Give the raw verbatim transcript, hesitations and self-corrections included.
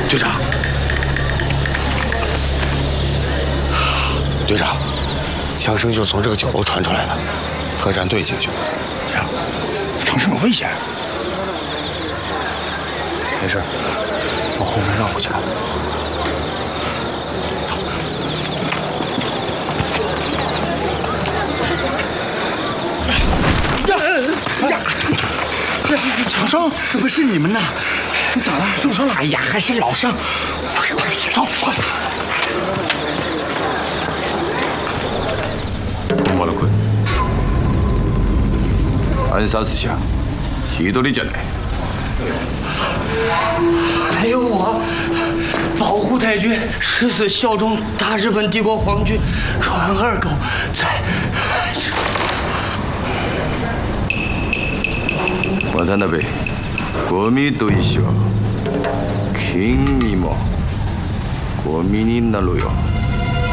队长，队长，枪声就从这个角落传出来的，特战队进去。 呀，长生有危险。没事，往后面绕过去看。 长生，怎么是你们呢？你咋了？受伤了？ 哎呀，还是老伤。快快走，快！ 我了困。暗杀之下，一人じゃない。 还有我，保护太君，誓死效忠大日本帝国皇军。若门二狗在。 渡辺、ゴミと一緒。君もゴミになるよ。